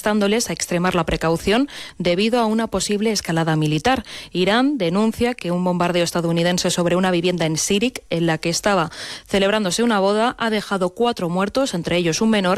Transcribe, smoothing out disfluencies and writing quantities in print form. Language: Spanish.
instando-les a extremar la precaución debido a una posible escalada militar. Irán denuncia que un bombardeo estadounidense sobre una vivienda en Sirik, en la que estaba celebrándose una boda, ha dejado 4 muertos, entre ellos un menor,